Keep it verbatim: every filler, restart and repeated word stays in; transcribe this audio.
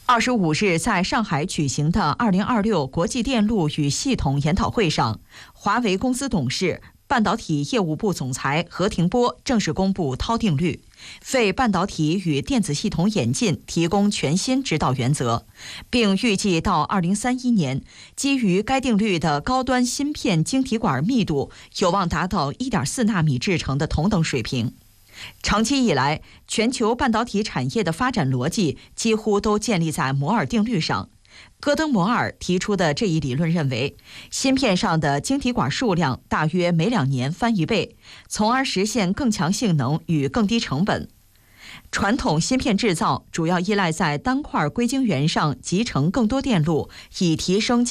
二十五日，在上海举行的二零二六国际电路与系统研讨会上，华为公司董事、半导体业务部总裁何庭波正式公布涛定律，为半导体与电子系统演进提供全新指导原则，并预计到二零三一年，基于该定律的高端芯片晶体管密度有望达到 一点四纳米制程的同等水平。长期以来，全球半导体产业的发展逻辑几乎都建立在摩尔定律上。戈登·摩尔提出的这一理论认为，芯片上的晶体管数量大约每两年翻一倍，从而实现更强性能与更低成本。传统芯片制造主要依赖在单块硅晶圆上集成更多电路，以提升